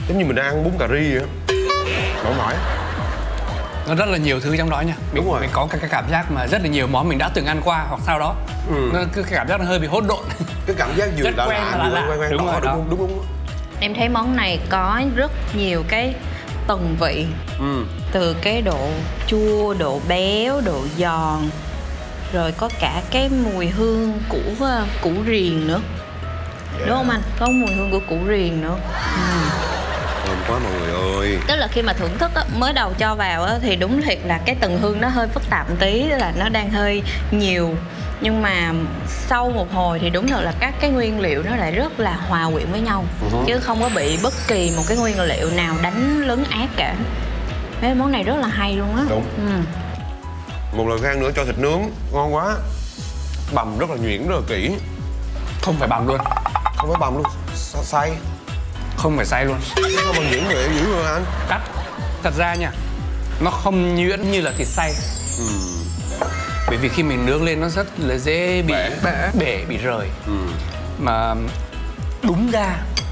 Giống như mình đang ăn bún cà ri vậy á. Mỏi mỏi. Nó rất là nhiều thứ trong đó nha. Đúng rồi. Mình có cái cảm giác mà rất là nhiều món mình đã từng ăn qua hoặc sau đó. Nó cứ cái cảm giác nó hơi bị hỗn độn. Cái cảm giác vừa Rất lạ quen lạ, mà lạ. vừa quen Đúng đó, rồi, đúng đó. không? Đúng không? Em thấy món này có rất nhiều cái tầng vị. Từ cái độ chua, độ béo, độ giòn, rồi có cả cái mùi hương của củ riềng nữa. Đúng không anh? Có mùi hương của củ riềng nữa. Thơm quá mọi người ơi. Tức là khi mà thưởng thức á, mới đầu cho vào á, thì đúng thiệt là cái tầng hương nó hơi phức tạp một tí, là nó đang hơi nhiều. Nhưng mà sau một hồi thì đúng thật là các cái nguyên liệu nó lại rất là hòa quyện với nhau, chứ không có bị bất kỳ một cái nguyên liệu nào đánh lấn át cả. Cái món này rất là hay luôn á. Đúng. Một lần gan nữa cho thịt nướng, ngon quá. Bằm rất là nhuyễn, rất là kỹ. Không phải bằm luôn. Không phải bằm luôn, xay. Không phải xay luôn. Sao mà nhuyễn vậy dữ rồi anh? Cắt. Thật ra nha, nó không nhuyễn như là thịt xay. Bởi vì khi mình nướng lên nó rất là dễ bị bể, bị rời. Mà đúng ra